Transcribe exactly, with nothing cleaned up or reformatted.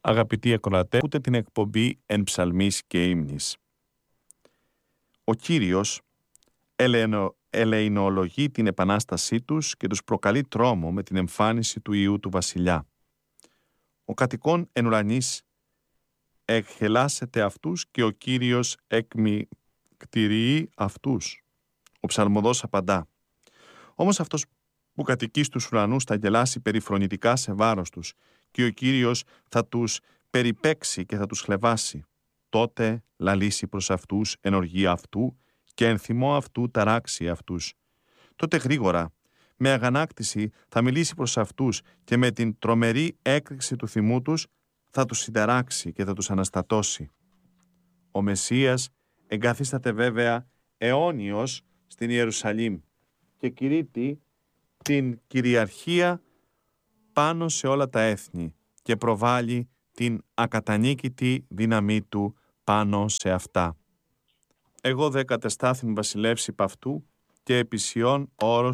Αγαπητοί ακροατές, ακούτε την εκπομπή «Εν ψαλμής και ύμνης». Ο Κύριος ελεηνο, ελεηνολογεί την επανάστασή τους και τους προκαλεί τρόμο με την εμφάνιση του Υιού του Βασιλιά. Ο κατοικών εν ουρανής εκχελάσεται αυτούς και ο Κύριος εκμυκτηριεί αυτούς. Ο ψαλμοδός απαντά: όμως αυτός που κατοικεί στους ουρανούς θα γελάσει περιφρονητικά σε βάρος τους και ο Κύριος θα τους περιπέξει και θα τους χλεβάσει. Τότε λαλήσει προς αυτούς εν οργή αυτού και εν θυμό αυτού ταράξει αυτούς. Τότε γρήγορα, με αγανάκτηση θα μιλήσει προς αυτούς και με την τρομερή έκρηξη του θυμού τους θα τους συνταράξει και θα τους αναστατώσει. Ο Μεσσίας εγκαθίσταται βέβαια αιώνιος στην Ιερουσαλήμ και κηρύττει την κυριαρχία πάνω σε όλα τα έθνη και προβάλλει την ακατανίκητη δύναμή του πάνω σε αυτά. Εγώ δε κατεστάθην βασιλεύς υπ' αυτού και επισιών όρος